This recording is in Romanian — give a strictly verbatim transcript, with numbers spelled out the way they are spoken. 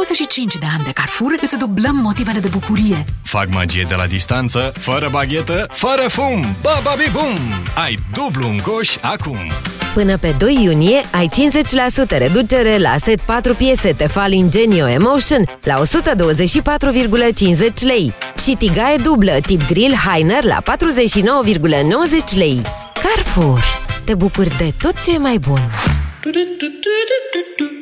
douăzeci și cinci de ani de Carrefour îți dublăm motivele de bucurie. Fac magie de la distanță, fără baghetă, fără fum. Bababi bum! Ai dublu în coș acum. Până pe doi iunie ai cincizeci la sută reducere la set patru piese Tefal Ingenio Emotion la o sută douăzeci și patru virgulă cincizeci lei și tigaie dublă tip grill Heiner la patruzeci și nouă virgulă nouăzeci lei. Carrefour. Te bucuri de tot ce e mai bun.